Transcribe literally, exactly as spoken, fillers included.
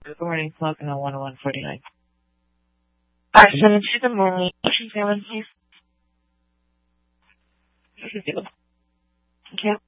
Good morning, clocking on one oh one forty-nine. five seven two, good morning. Ocean Salmon, please. Thank you. Thank you.